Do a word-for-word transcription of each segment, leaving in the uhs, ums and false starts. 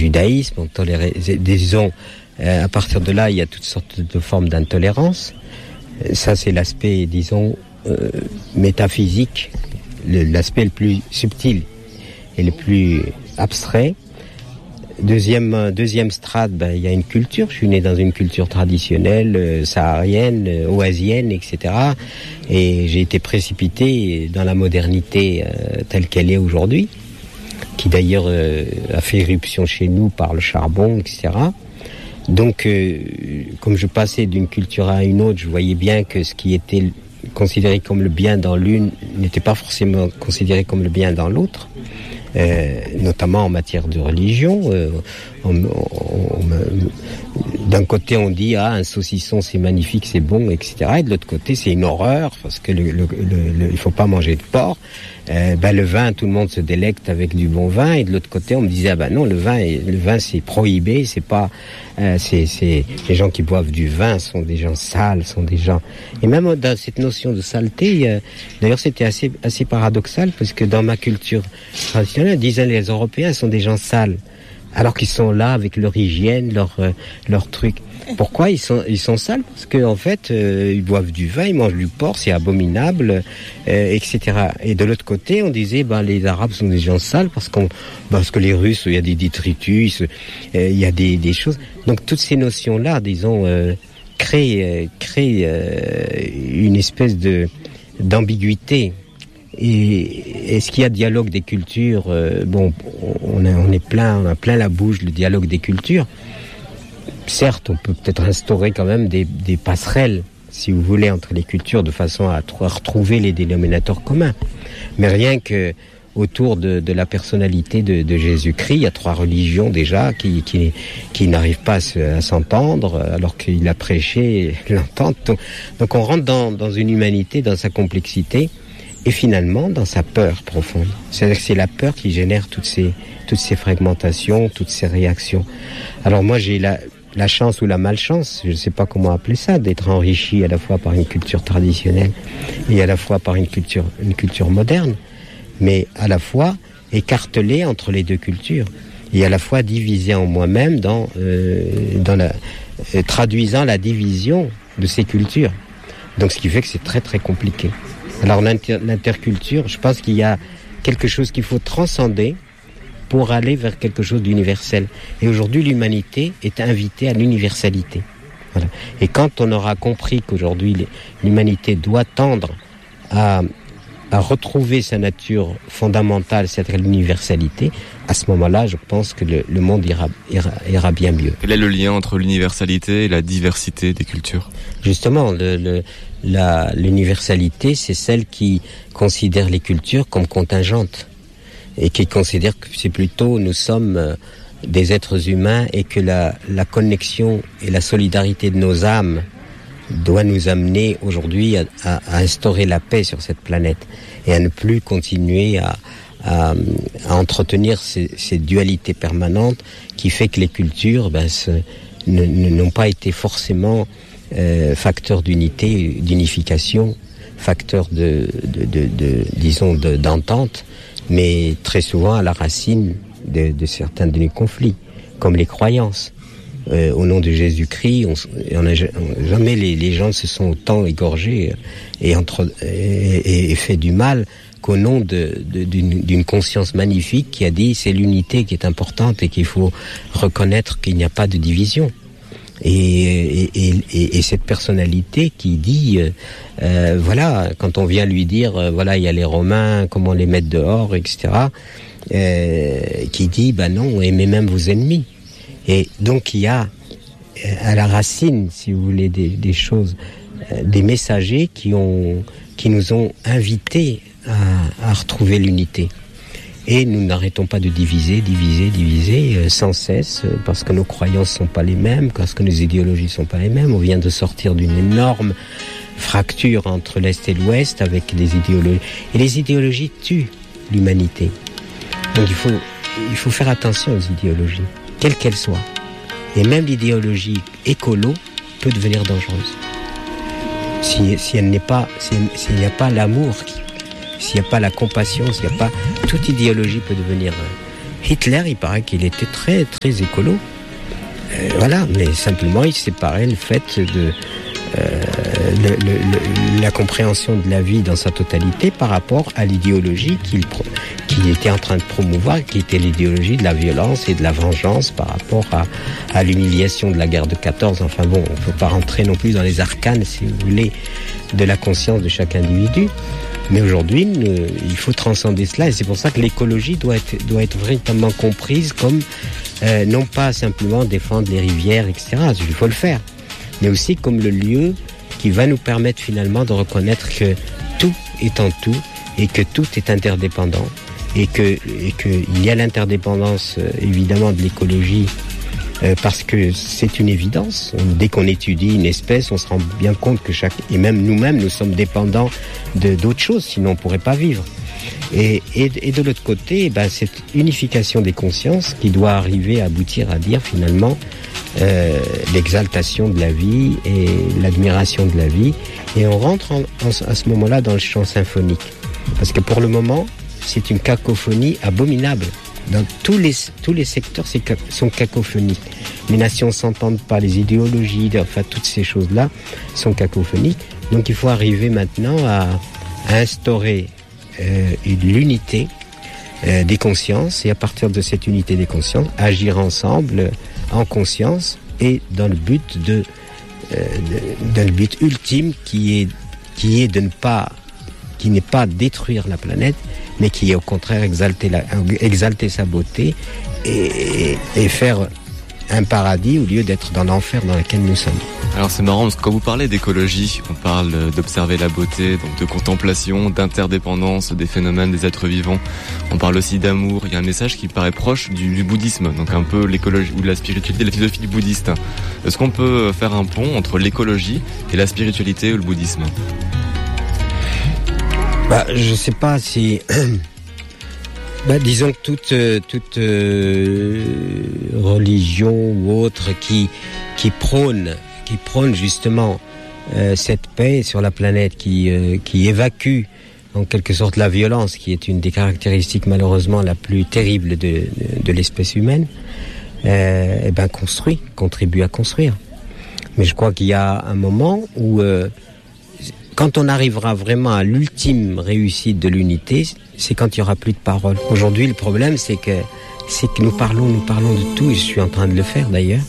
judaïsme, on tolérait, disons, euh, à partir de là, il y a toutes sortes de formes d'intolérance. Ça, c'est l'aspect, disons, euh, métaphysique, le, l'aspect le plus subtil et le plus abstrait. Deuxième, deuxième strate, ben, il y a une culture. Je suis né dans une culture traditionnelle, euh, saharienne, euh, oasienne, et cetera. Et j'ai été précipité dans la modernité euh, telle qu'elle est aujourd'hui, qui d'ailleurs euh, a fait éruption chez nous par le charbon, et cetera. Donc, euh, comme je passais d'une culture à une autre, je voyais bien que ce qui était considéré comme le bien dans l'une n'était pas forcément considéré comme le bien dans l'autre. Euh, notamment en matière de religion. Euh, on, on, on, d'un côté, on dit ah un saucisson c'est magnifique, c'est bon, et cetera. Et de l'autre côté, c'est une horreur parce que le, le, le, le, il faut pas manger de porc. Euh, ben le vin, tout le monde se délecte avec du bon vin. Et de l'autre côté, on me disait ah ben non, le vin, est, le vin c'est prohibé, c'est pas, euh, c'est, c'est les gens qui boivent du vin sont des gens sales, sont des gens. Et même dans cette notion de saleté, euh, d'ailleurs, c'était assez assez paradoxal parce que dans ma culture traditionnelle, disaient les Européens sont des gens sales, alors qu'ils sont là avec leur hygiène, leur euh, leur truc. Pourquoi ils sont ils sont sales? Parce que en fait, euh, ils boivent du vin, ils mangent du porc, c'est abominable, euh, et cetera. Et de l'autre côté, on disait ben les Arabes sont des gens sales parce qu'on parce que les Russes, il y a des détritus, euh, il y a des des choses. Donc toutes ces notions là, disons, euh, créent euh, créent euh, une espèce de d'ambiguïté. Et est-ce qu'il y a dialogue des cultures? euh, Bon, on, a, on est plein, on a plein la bouche le dialogue des cultures. Certes, on peut peut-être instaurer quand même des, des passerelles, si vous voulez, entre les cultures, de façon à, à retrouver les dénominateurs communs. Mais rien que autour de, de la personnalité de, de Jésus-Christ, il y a trois religions déjà qui, qui, qui n'arrivent pas à, se, à s'entendre, alors qu'il a prêché l'entente. Donc, donc on rentre dans, dans une humanité, dans sa complexité, et finalement dans sa peur profonde. C'est-à-dire que c'est la peur qui génère toutes ces, toutes ces fragmentations, toutes ces réactions. Alors moi j'ai la, la chance ou la malchance, je ne sais pas comment appeler ça, d'être enrichi à la fois par une culture traditionnelle et à la fois par une culture, une culture moderne, mais à la fois écartelé entre les deux cultures et à la fois divisé en moi-même dans, euh, dans la, euh, traduisant la division de ces cultures. Donc ce qui fait que c'est très très compliqué. Alors l'inter, l'interculture, je pense qu'il y a quelque chose qu'il faut transcender pour aller vers quelque chose d'universel. Et aujourd'hui, l'humanité est invitée à l'universalité. Voilà. Et quand on aura compris qu'aujourd'hui, l'humanité doit tendre à, à retrouver sa nature fondamentale, c'est-à-dire l'universalité, à ce moment-là, je pense que le, le monde ira, ira, ira bien mieux. Quel est le lien entre l'universalité et la diversité des cultures ? Justement, le, le, la, l'universalité, c'est celle qui considère les cultures comme contingentes et qui considère que c'est plutôt nous sommes euh, des êtres humains et que la, la connexion et la solidarité de nos âmes doit nous amener aujourd'hui à, à, à instaurer la paix sur cette planète et à ne plus continuer à, à, à entretenir ces, ces dualités permanentes qui fait que les cultures ben, se, ne, ne, n'ont pas été forcément euh, facteurs d'unité, d'unification, facteurs de, de, de, de disons, de, d'entente, mais très souvent à la racine de, de certains de nos conflits, comme les croyances. Euh, au nom de Jésus-Christ, on, on a, on, jamais les, les gens se sont autant égorgés et, entre, et, et fait du mal qu'au nom de, de, d'une, d'une conscience magnifique qui a dit c'est l'unité qui est importante et qu'il faut reconnaître qu'il n'y a pas de division. Et, et, et, et cette personnalité qui dit, euh, euh, voilà, quand on vient lui dire, euh, voilà, il y a les Romains, comment les mettre dehors, et cetera, euh, qui dit, bah non, aimez même vos ennemis. Et donc il y a à la racine, si vous voulez, des, des choses, euh, des messagers qui ont, qui nous ont invités à, à retrouver l'unité. Et nous n'arrêtons pas de diviser, diviser, diviser euh, sans cesse, euh, parce que nos croyances sont pas les mêmes, parce que nos idéologies sont pas les mêmes. On vient de sortir d'une énorme fracture entre l'Est et l'Ouest avec des idéologies. Et les idéologies tuent l'humanité. Donc il faut, il faut faire attention aux idéologies, quelles qu'elles soient. Et même l'idéologie écolo peut devenir dangereuse. Si, si elle n'est pas, si, s'il n'y a pas l'amour qui S'il n'y a pas la compassion, s'il n'y a pas... Toute idéologie peut devenir euh, Hitler, il paraît qu'il était très, très écolo. Euh, voilà, mais simplement, il séparait le fait de euh, le, le, le, la compréhension de la vie dans sa totalité par rapport à l'idéologie qu'il, qu'il était en train de promouvoir, qui était l'idéologie de la violence et de la vengeance par rapport à, à l'humiliation de la guerre de quatorze. Enfin bon, on ne peut pas rentrer non plus dans les arcanes, si vous voulez, de la conscience de chaque individu. Mais aujourd'hui, il faut transcender cela, et c'est pour ça que l'écologie doit être, doit être véritablement comprise comme euh, non pas simplement défendre les rivières, et cetera. Il faut le faire, mais aussi comme le lieu qui va nous permettre finalement de reconnaître que tout est en tout et que tout est interdépendant, et que et que il y a l'interdépendance euh, évidemment de l'écologie. Euh, parce que c'est une évidence. Dès qu'on étudie une espèce, on se rend bien compte que chaque, et même nous-mêmes, nous sommes dépendants de, d'autres choses, sinon on ne pourrait pas vivre. Et, et, et de l'autre côté, ben, cette unification des consciences qui doit arriver à aboutir à dire finalement euh, l'exaltation de la vie et l'admiration de la vie. Et on rentre en, en, à ce moment-là dans le chant symphonique. Parce que pour le moment, c'est une cacophonie abominable. Dans tous les, tous les secteurs, c'est, sont cacophoniques. Les nations s'entendent pas, les idéologies, enfin, toutes ces choses-là sont cacophoniques. Donc, il faut arriver maintenant à, à instaurer euh, l'unité euh, des consciences, et à partir de cette unité des consciences, agir ensemble euh, en conscience et dans le but de, euh, de dans le but ultime qui est qui est de ne pas qui n'est pas détruire la planète, mais qui est au contraire exalter, la, exalter sa beauté et, et faire un paradis au lieu d'être dans l'enfer dans lequel nous sommes. Alors c'est marrant parce que quand vous parlez d'écologie, on parle d'observer la beauté, donc de contemplation, d'interdépendance des phénomènes des êtres vivants. On parle aussi d'amour. Il y a un message qui paraît proche du, du bouddhisme, donc un peu l'écologie ou de la spiritualité, la philosophie bouddhiste. Est-ce qu'on peut faire un pont entre l'écologie et la spiritualité ou le bouddhisme ? Bah, je sais pas si, bah, disons que toute toute euh, religion ou autre qui qui prône qui prône justement euh, cette paix sur la planète, qui euh, qui évacue en quelque sorte la violence, qui est une des caractéristiques malheureusement la plus terrible de de, de l'espèce humaine, euh, et ben construit, contribue à construire. Mais je crois qu'il y a un moment où euh, quand on arrivera vraiment à l'ultime réussite de l'unité, c'est quand il n'y aura plus de parole. Aujourd'hui, le problème, c'est que, c'est que nous parlons, nous parlons de tout, et je suis en train de le faire d'ailleurs.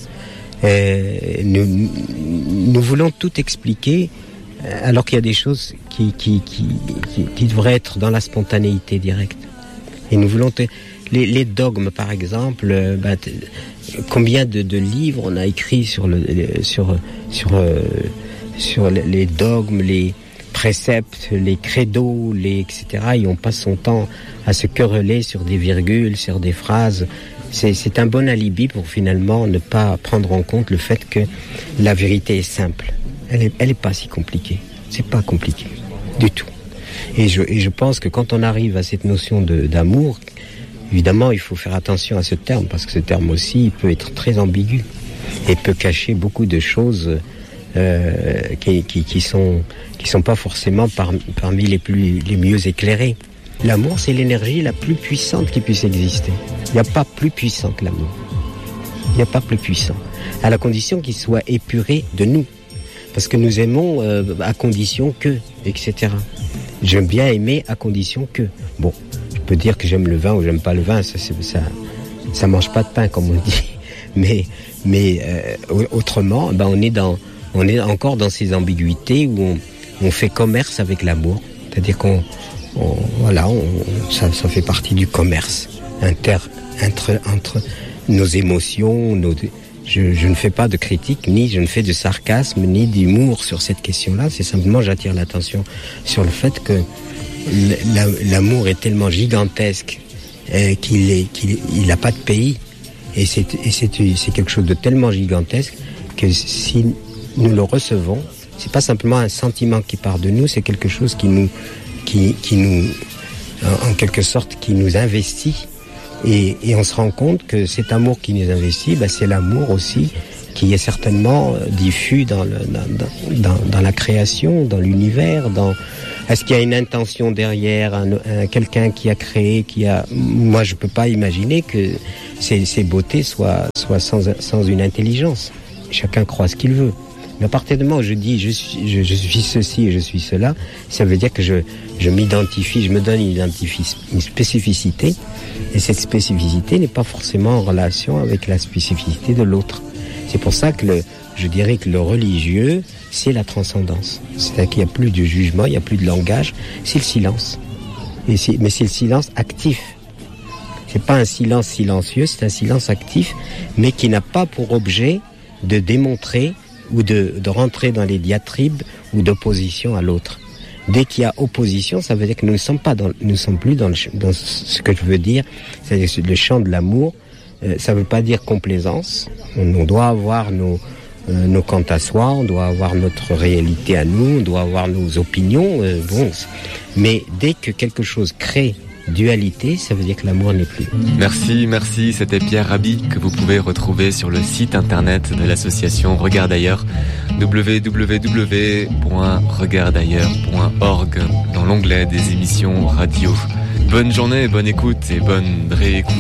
Euh, nous, nous voulons tout expliquer, alors qu'il y a des choses qui, qui, qui, qui, qui devraient être dans la spontanéité directe. Et nous voulons... Te, les, les dogmes, par exemple, euh, bah, t, combien de, de livres on a écrit sur le, sur, sur, euh, sur les dogmes, les préceptes, les credos, les et cetera. Et on passe son temps à se quereller sur des virgules, sur des phrases. C'est, c'est un bon alibi pour finalement ne pas prendre en compte le fait que la vérité est simple. Elle est, elle est pas si compliquée. C'est pas compliqué du tout. Et je, et je pense que quand on arrive à cette notion de, d'amour, évidemment, il faut faire attention à ce terme, parce que ce terme aussi, il peut être très ambigu et peut cacher beaucoup de choses euh, qui, qui, qui sont, qui sont pas forcément par, parmi les plus, les mieux éclairées. L'amour, c'est l'énergie la plus puissante qui puisse exister. Il n'y a pas plus puissant que l'amour. Il n'y a pas plus puissant. À la condition qu'il soit épuré de nous. Parce que nous aimons euh, à condition que, et cetera. J'aime bien aimer à condition que. Bon, je peux dire que j'aime le vin ou j'aime pas le vin, ça, c'est, ça, ça mange pas de pain, comme on dit. Mais, mais euh, autrement, ben on est dans, on est encore dans ces ambiguïtés où on, on fait commerce avec l'amour. C'est-à-dire qu'on On, voilà, on, ça, ça fait partie du commerce inter, entre, entre nos émotions. Nos, je, je ne fais pas de critique, ni je ne fais de sarcasme, ni d'humour sur cette question-là. C'est simplement, j'attire l'attention sur le fait que la, l'amour est tellement gigantesque euh, qu'il est, qu'il il n'a pas de pays. Et, c'est, et c'est, c'est quelque chose de tellement gigantesque que si nous le recevons, c'est pas simplement un sentiment qui part de nous, c'est quelque chose qui nous Qui, qui nous, en quelque sorte, qui nous investit, et, et on se rend compte que cet amour qui nous investit, ben c'est l'amour aussi qui est certainement diffus dans, le, dans, dans, dans la création, dans l'univers, dans, Est-ce qu'il y a une intention derrière, un, un, quelqu'un qui a créé, qui a... Moi, je peux pas imaginer que ces, ces beautés soient, soient sans, sans une intelligence. Chacun croit ce qu'il veut. Mais à partir du moment où je dis je suis, je, je suis ceci et je suis cela, ça veut dire que je, je m'identifie, je me donne une, une spécificité. Et cette spécificité n'est pas forcément en relation avec la spécificité de l'autre. C'est pour ça que le, je dirais que le religieux, c'est la transcendance. C'est-à-dire qu'il n'y a plus de jugement, il n'y a plus de langage, c'est le silence. Et c'est, mais c'est le silence actif. C'est pas un silence silencieux, c'est un silence actif, mais qui n'a pas pour objet de démontrer ou de, de rentrer dans les diatribes ou d'opposition à l'autre. Dès qu'il y a opposition, ça veut dire que nous ne sommes pas dans, nous ne sommes plus dans, le, dans ce que je veux dire, c'est-à-dire le champ de l'amour. Euh, ça ne veut pas dire complaisance. On, on doit avoir nos, euh, nos quant à soi, on doit avoir notre réalité à nous, on doit avoir nos opinions. Euh, bon, mais dès que quelque chose crée dualité, ça veut dire que l'amour n'est plus. Merci, merci. C'était Pierre Rabhi que vous pouvez retrouver sur le site internet de l'association Regarde Ailleurs, w w w point regarde ailleurs point org, dans l'onglet des émissions radio. Bonne journée, bonne écoute et bonne réécoute.